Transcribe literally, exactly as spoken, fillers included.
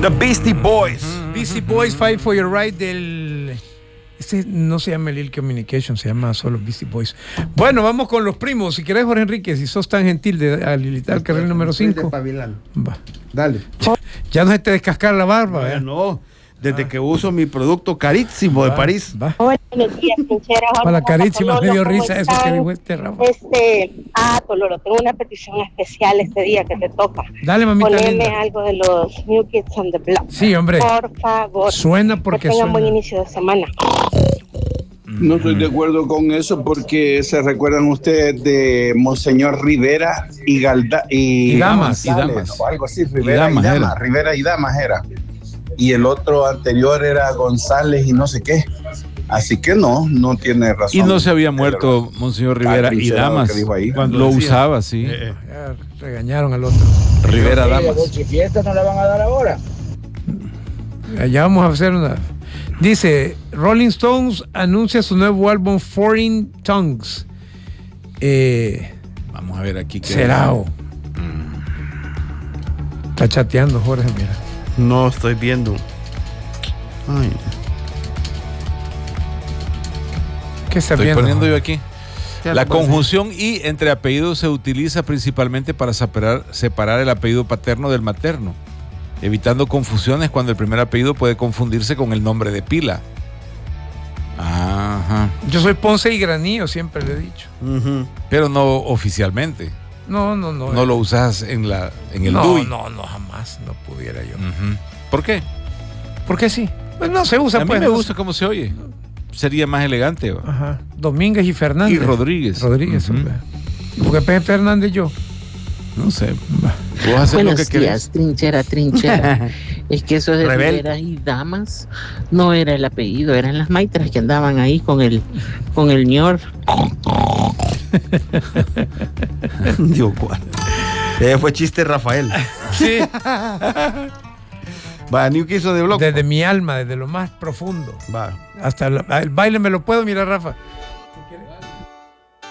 The Beastie Boys. Beastie Boys, Fight for Your Right del... Este no se llama Lil Communication, se llama solo Beastie Boys. Bueno, vamos con los primos. Si querés, Jorge Enrique, si sos tan gentil de habilitar el carril número cinco. Va. Dale. Ya no se te descascar la barba. No, no. Desde ah. que uso mi producto carísimo va, de París. Va. Hola, buenos días, trincheras. Para la carísima, me dio risa eso que dijo este Rafa. Este, ah, Toloro, tengo una petición especial este día que te toca. Dale, mamita. Poneme linda. algo de los New Kids on the Block. Sí, hombre. Por favor. Suena porque que tengan suena. buen inicio de semana. No estoy de acuerdo con eso porque se recuerdan ustedes de Monseñor Rivera y, Galda, y, y Damas, González, y Damas. o algo así, Rivera y Damas, Damas, y Damas era. Rivera y Damas era. Y el otro anterior era González y no sé qué. Así que no, no tiene razón. Y no se había muerto Monseñor Rivera y Damas cuando lo usaba, sí. Eh, eh. Ya regañaron al otro. Rivera Damas. ¿Fiesta no la van a dar ahora? Ya vamos a hacer una. Dice, Rolling Stones anuncia su nuevo álbum Foreign Tongues. Eh, Vamos a ver aquí. Qué Serao. Mm. Está chateando, Jorge, mira. No estoy viendo. Ay. ¿Qué está Estoy viendo? poniendo yo aquí. Ya La lo puedo conjunción y entre apellidos se utiliza principalmente para separar, separar el apellido paterno del materno, evitando confusiones cuando el primer apellido puede confundirse con el nombre de pila. Ajá. Yo soy Ponce y Granillo, siempre le he dicho. Uh-huh. Pero no oficialmente. No, no, no. No lo usas en la en el no, D U I. No, no, jamás. No pudiera yo. Uh-huh. ¿Por qué? ¿Por qué sí? Pues no se usa. A mí pues, me no gusta se... cómo se oye. Sería más elegante. ¿Va? Ajá. Domínguez y Fernández. Y Rodríguez. Rodríguez. Uh-huh. ¿Por qué Pepe Fernández yo? No sé. Vos haces Buenos lo que querés. días, trinchera, trinchera. Es que eso de Rebelde. Rivera y Damas no era el apellido, eran las maitras que andaban ahí con el con el ñor. Dios, ¿cuál? Ese fue chiste Rafael. Sí. Va, New Kids on the Block. Desde mi alma, desde lo más profundo. Va. Hasta la- el baile me lo puedo mirar, Rafa.